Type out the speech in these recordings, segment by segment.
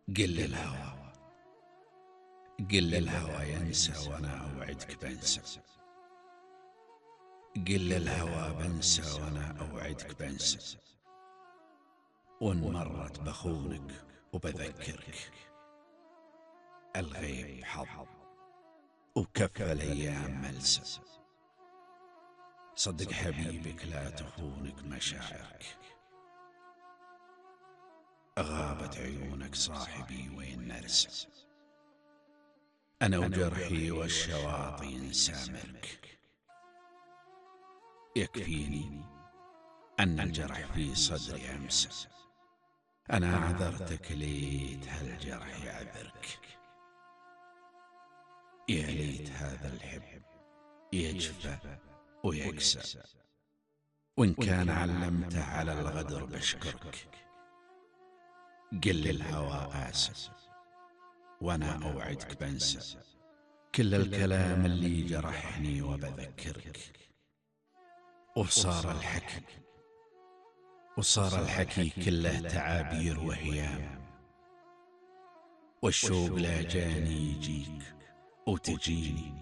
قل الهوى قل الهوى ينسى وانا اوعدك بنسى. قل الهوى بنسى وانا اوعدك بنسى. وان مرت بخونك وبذكرك. الغيب حظ وكف الايام ملسى. صدق حبيبك لا تخونك مشاعرك. غابت عيونك صاحبي وين نرسى. أنا وجرحي والشواطئ نسامرك. يكفيني أن الجرح في صدري أمسى. أنا عذرتك ليت هالجرح يعذرك. يا ليت هذا الحب يجفى ويكسى. وإن كان علمته على الغدر بشكرك. قل الهوى آسف وانا اوعدك بنسى. كل الكلام اللي جرحني وبذكرك. وصار الحكي كله تعابير وهيام. والشوق لا جاني يجيك وتجيني.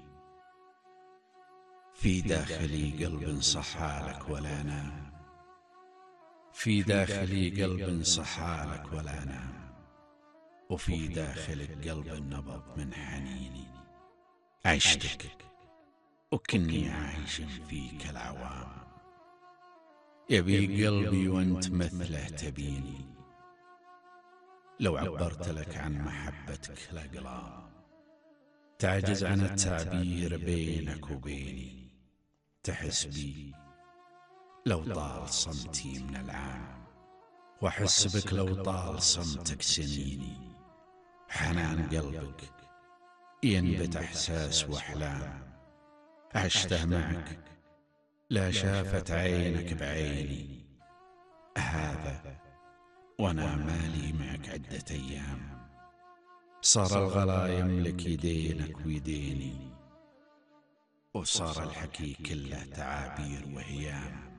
في داخلي قلب صحالك ولا نام. في داخلي قلب صحالك ولا نام. وفي داخلك قلب نبض من حنيني. عشتك وكني عايش فيك العوام. يبي قلبي وانت مثله تبيني. لو عبرت لك عن محبتك الأقلام. تعجز عن التعبير بينك وبيني. تحس بي لو طال صمتي من العام. واحس بك لو طال صمتك سنيني. حنان قلبك ينبت احساس واحلام. عشته معك لا شافت عينك بعيني. هذا وانا مالي معك عدة ايام. صار الغلا يملك يدينك ويديني. وصار الحكي كله تعابير وهيام.